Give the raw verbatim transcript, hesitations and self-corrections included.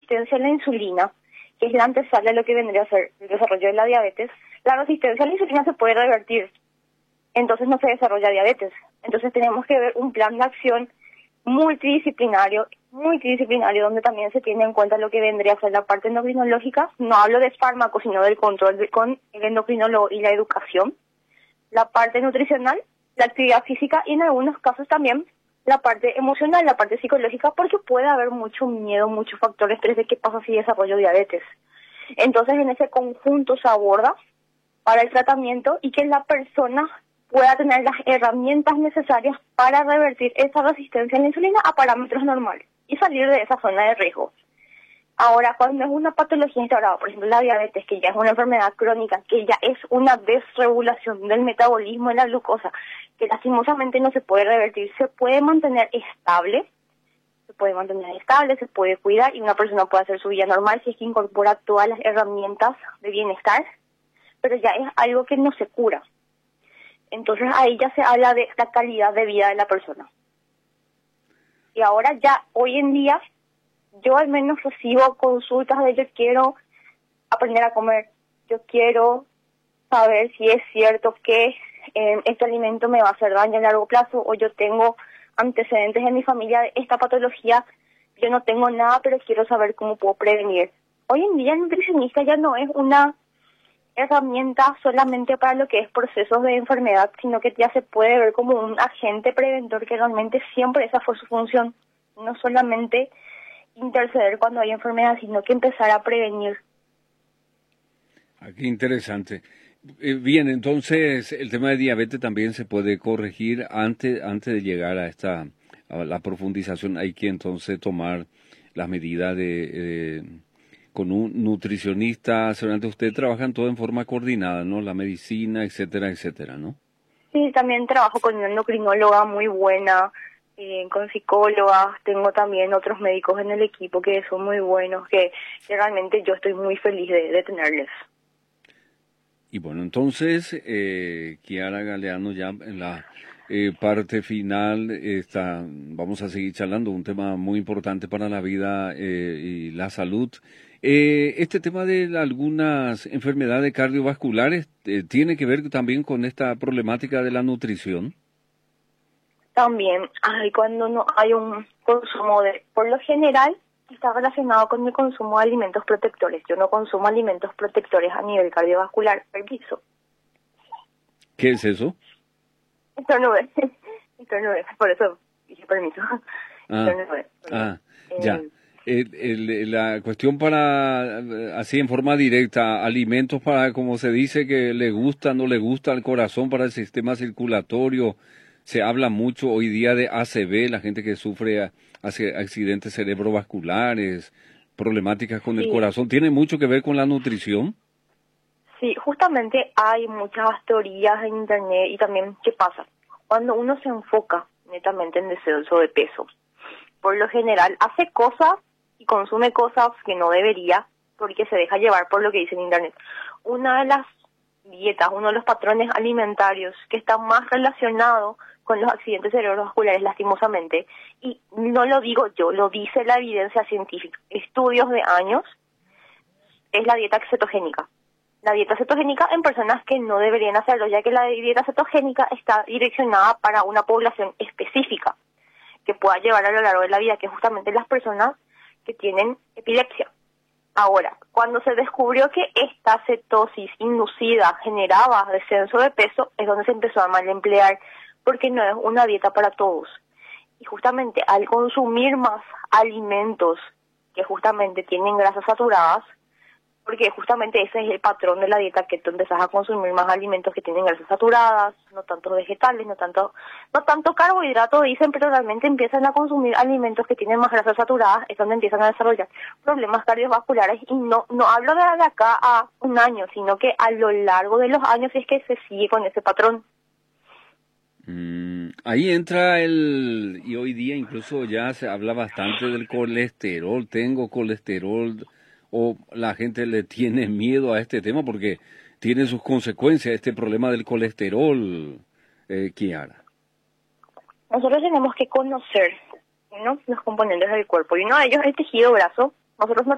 resistencia a la insulina, que es la antesala de lo que vendría a ser el desarrollo de la diabetes, la resistencia a la insulina se puede revertir, entonces no se desarrolla diabetes. Entonces tenemos que ver un plan de acción multidisciplinario, multidisciplinario, donde también se tiene en cuenta lo que vendría a ser la parte endocrinológica. No hablo de fármacos, sino del control de, con el endocrinólogo y la educación, la parte nutricional, la actividad física y en algunos casos también la parte emocional, la parte psicológica, porque puede haber mucho miedo, muchos factores estrés de qué pasa si desarrollo diabetes. Entonces en ese conjunto se aborda para el tratamiento y que la persona pueda tener las herramientas necesarias para revertir esa resistencia a la insulina a parámetros normales y salir de esa zona de riesgo. Ahora, cuando es una patología instaurada, por ejemplo la diabetes, que ya es una enfermedad crónica, que ya es una desregulación del metabolismo de la glucosa, que lastimosamente no se puede revertir, se puede mantener estable, se puede mantener estable, se puede cuidar y una persona puede hacer su vida normal si es que incorpora todas las herramientas de bienestar, pero ya es algo que no se cura. Entonces ahí ya se habla de la calidad de vida de la persona. Y ahora ya, hoy en día, yo al menos recibo consultas de yo quiero aprender a comer, yo quiero saber si es cierto que eh, este alimento me va a hacer daño a largo plazo, o yo tengo antecedentes en mi familia de esta patología, yo no tengo nada, pero quiero saber cómo puedo prevenir. Hoy en día el nutricionista ya no es una herramienta solamente para lo que es procesos de enfermedad, sino que ya se puede ver como un agente preventor, que realmente siempre esa fue su función, no solamente interceder cuando hay enfermedad, sino que empezar a prevenir. Ah, qué interesante. Eh, bien, entonces el tema de diabetes también se puede corregir antes antes de llegar a esta a la profundización. Hay que entonces tomar las medidas de eh, con un nutricionista. Seguramente ustedes trabajan todo en forma coordinada, ¿no? La medicina, etcétera, etcétera, ¿no? Sí, también trabajo con una endocrinóloga muy buena, eh, con psicólogas, tengo también otros médicos en el equipo que son muy buenos, que, que realmente yo estoy muy feliz de, de tenerles. Y bueno, entonces, eh, Kiara Galeano, ya en la eh, parte final, está, vamos a seguir charlando, un tema muy importante para la vida eh, y la salud. Eh, este tema de algunas enfermedades cardiovasculares eh, tiene que ver también con esta problemática de la nutrición. También, ay, cuando no hay un consumo de, por lo general, está relacionado con el consumo de alimentos protectores. Yo no consumo alimentos protectores a nivel cardiovascular. Permiso. ¿Qué es eso? Estornudé. Estornudé. Por eso dije permiso. Ah, Estornudé. ah, Eh, ya. El, el, la cuestión para, así en forma directa, alimentos para, como se dice, que le gusta, no le gusta al corazón, para el sistema circulatorio. Se habla mucho hoy día de A C V, la gente que sufre hace accidentes cerebrovasculares, problemáticas con el sí, corazón. ¿Tiene mucho que ver con la nutrición? sí, justamente hay muchas teorías en internet y también, ¿qué pasa? Cuando uno se enfoca netamente en descenso de peso, por lo general hace cosas y consume cosas que no debería porque se deja llevar por lo que dice en internet. Una de las dietas, uno de los patrones alimentarios que está más relacionado con los accidentes cerebrovasculares, lastimosamente, y no lo digo yo, lo dice la evidencia científica, estudios de años, es la dieta cetogénica. La dieta cetogénica en personas que no deberían hacerlo, ya que la dieta cetogénica está direccionada para una población específica que pueda llevar a lo largo de la vida, que es justamente las personas que tienen epilepsia. Ahora, cuando se descubrió que esta cetosis inducida generaba descenso de peso, es donde se empezó a mal emplear, porque no es una dieta para todos. Y justamente al consumir más alimentos que justamente tienen grasas saturadas, porque justamente ese es el patrón de la dieta, que tú empezás a consumir más alimentos que tienen grasas saturadas, no tanto vegetales, no tanto no tanto carbohidratos, dicen, pero realmente empiezan a consumir alimentos que tienen más grasas saturadas, es donde empiezan a desarrollar problemas cardiovasculares. Y no no hablo de acá a un año, sino que a lo largo de los años es que se sigue con ese patrón. Mm, ahí entra el, y hoy día incluso ya se habla bastante del colesterol, tengo colesterol, o la gente le tiene miedo a este tema porque tiene sus consecuencias, este problema del colesterol, eh, Kiara. Nosotros tenemos que conocer, ¿no?, los componentes del cuerpo, y uno de ellos es el tejido graso. Nosotros no